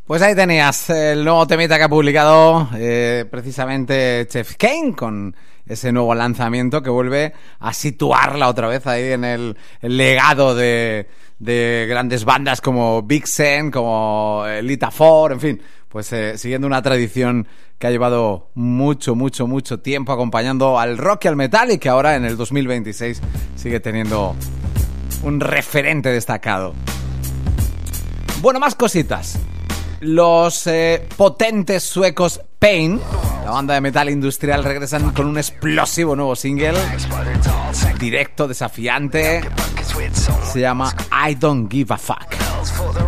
Pues ahí tenías el nuevo temita que ha publicado precisamente Chef Kane con ese nuevo lanzamiento que vuelve a situarla otra vez ahí en el legado de grandes bandas como Vixen, como Lita Ford, en fin, pues siguiendo una tradición que ha llevado mucho tiempo acompañando al rock y al metal y que ahora en el 2026 sigue teniendo un referente destacado. Bueno, más cositas. Los potentes suecos Pain, la banda de metal industrial, regresan con un explosivo nuevo single, directo, desafiante. Se llama I Don't Give a Fuck.